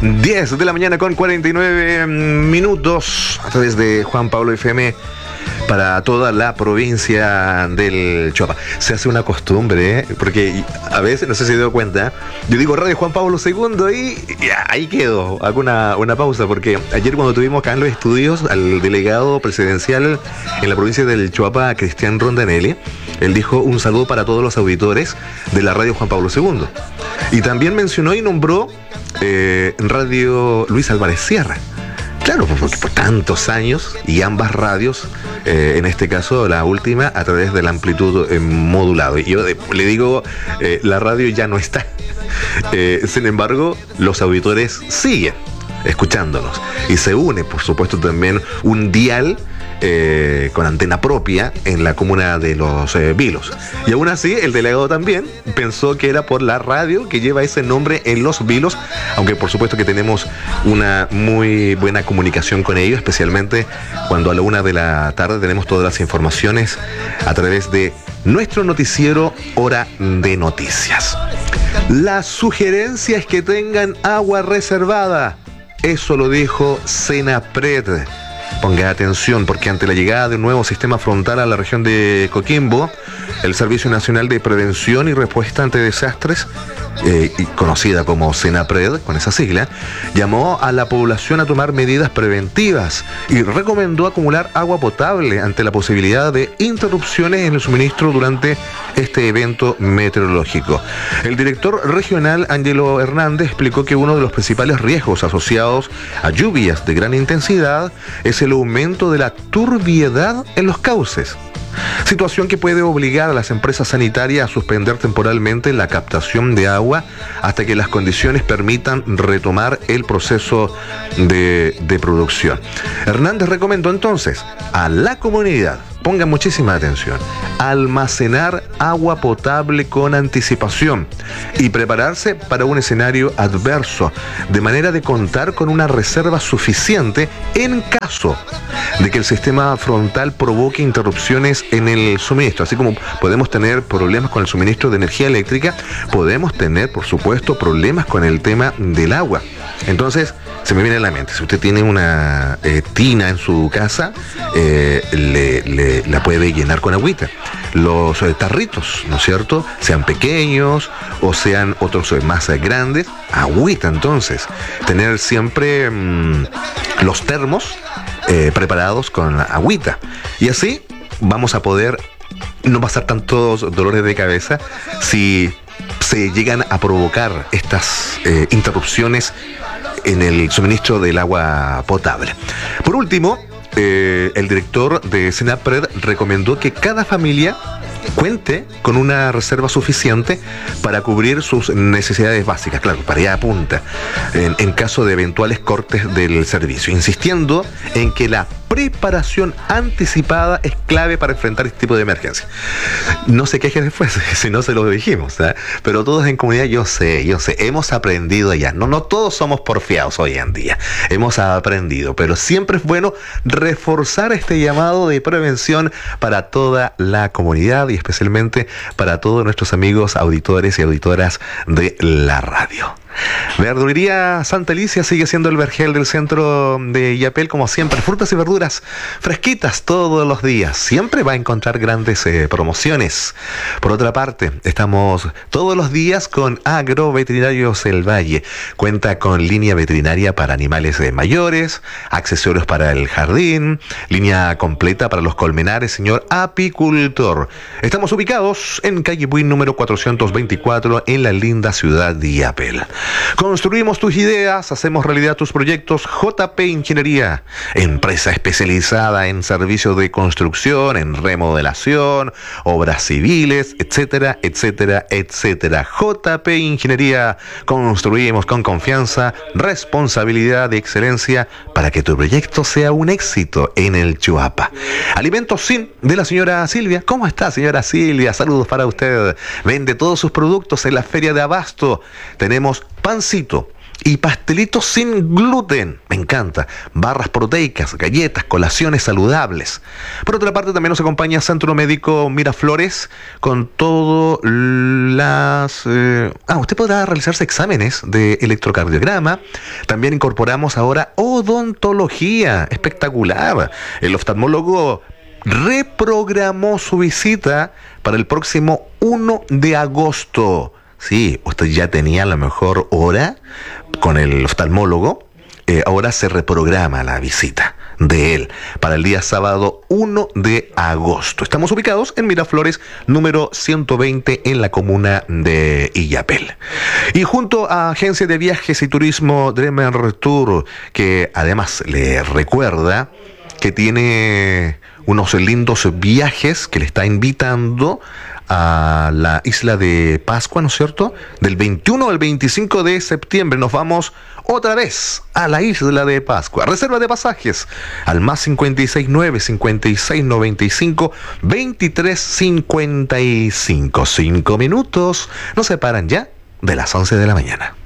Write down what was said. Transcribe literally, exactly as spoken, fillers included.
diez de la mañana con cuarenta y nueve minutos a través de Juan Pablo F M para toda la provincia del Choapa. Se hace una costumbre, ¿eh? Porque a veces, no sé si se dio cuenta, yo digo Radio Juan Pablo segundo y ya, ahí quedo. Hago una, una pausa porque ayer cuando tuvimos acá en los estudios al delegado presidencial en la provincia del Choapa, Cristian Rondanelli, él dijo un saludo para todos los auditores de la Radio Juan Pablo segundo. Y también mencionó y nombró eh, Radio Luis Álvarez Sierra. Claro, porque por tantos años y ambas radios, eh, en este caso la última a través de la amplitud eh, modulado. Y yo eh, le digo, eh, la radio ya no está. Eh, sin embargo, los auditores siguen escuchándonos. Y se une, por supuesto, también un dial eh, con antena propia en la comuna de Los eh, Vilos. Y aún así, el delegado también pensó que era por la radio que lleva ese nombre en Los Vilos, aunque por supuesto que tenemos una muy buena comunicación con ellos, especialmente cuando a la una de la tarde tenemos todas las informaciones a través de nuestro noticiero Hora de Noticias. La sugerencia es que tengan agua reservada. Eso lo dijo Senapred. Ponga atención, porque ante la llegada de un nuevo sistema frontal a la región de Coquimbo, el Servicio Nacional de Prevención y Respuesta ante Desastres, eh, conocida como Senapred, con esa sigla, llamó a la población a tomar medidas preventivas y recomendó acumular agua potable ante la posibilidad de interrupciones en el suministro durante este evento meteorológico. El director regional, Ángelo Hernández, explicó que uno de los principales riesgos asociados a lluvias de gran intensidad es el aumento de la turbiedad en los cauces, situación que puede obligar a las empresas sanitarias a suspender temporalmente la captación de agua hasta que las condiciones permitan retomar el proceso de, de producción. Hernández recomendó entonces a la comunidad, pongan muchísima atención, almacenar agua potable con anticipación y prepararse para un escenario adverso, de manera de contar con una reserva suficiente en caso de que el sistema frontal provoque interrupciones en el suministro. Así como podemos tener problemas con el suministro de energía eléctrica, podemos tener, por supuesto, problemas con el tema del agua. Entonces, se me viene a la mente, si usted tiene una eh, tina en su casa, eh, le, le, la puede llenar con agüita. Los eh, tarritos, ¿no es cierto? Sean pequeños o sean otros eh, más eh, grandes, agüita entonces. Tener siempre mmm, los termos eh, preparados con agüita. Y así vamos a poder no pasar tantos dolores de cabeza si se llegan a provocar estas eh, interrupciones en el suministro del agua potable. Por último, eh, el director de Senapred recomendó que cada familia cuente con una reserva suficiente para cubrir sus necesidades básicas, claro, para allá apunta, en, en caso de eventuales cortes del servicio, insistiendo en que la preparación anticipada es clave para enfrentar este tipo de emergencia. No se quejen después, si no se lo dijimos, ¿eh? Pero todos en comunidad, yo sé, yo sé, hemos aprendido ya, no, no todos somos porfiados hoy en día, hemos aprendido, pero siempre es bueno reforzar este llamado de prevención para toda la comunidad y especialmente para todos nuestros amigos auditores y auditoras de la radio. Verdulería Santa Alicia sigue siendo el vergel del centro de Illapel, como siempre, frutas y verduras fresquitas todos los días. Siempre va a encontrar grandes eh, promociones. Por otra parte, estamos todos los días con Agroveterinarios El Valle. Cuenta con línea veterinaria para animales eh, mayores, accesorios para el jardín, línea completa para los colmenares, señor apicultor. Estamos ubicados en calle Buin número cuatrocientos veinticuatro en la linda ciudad de Illapel. Construimos tus ideas, hacemos realidad tus proyectos. J P Ingeniería, empresa especializada en servicios de construcción, en remodelación, obras civiles, etcétera, etcétera, etcétera. J P Ingeniería, construimos con confianza, responsabilidad y excelencia para que tu proyecto sea un éxito en el Choapa. Alimentos Sin de la señora Silvia. ¿Cómo está, señora Silvia? Saludos para usted. Vende todos sus productos en la feria de abasto. Tenemos pancito y pastelitos sin gluten. Me encanta. Barras proteicas, galletas, colaciones saludables. Por otra parte, también nos acompaña Centro Médico Miraflores con todo las... Eh... Ah, usted podrá realizarse exámenes de electrocardiograma. También incorporamos ahora odontología. Espectacular. El oftalmólogo reprogramó su visita para el próximo primero de agosto. Sí, usted ya tenía la mejor hora con el oftalmólogo, eh, ahora se reprograma la visita de él para el día sábado primero de agosto. Estamos ubicados en Miraflores, número ciento veinte, en la comuna de Illapel. Y junto a Agencia de Viajes y Turismo Dreamer Tour, que además le recuerda que tiene unos lindos viajes que le está invitando a la isla de Pascua, ¿no es cierto? Del veintiuno al veinticinco de septiembre nos vamos otra vez a la isla de Pascua. Reserva de pasajes al más cincuenta y seis nueve, cincuenta y seis noventa y cinco, veintitrés cincuenta y cinco. Cinco minutos nos separan ya de las once de la mañana.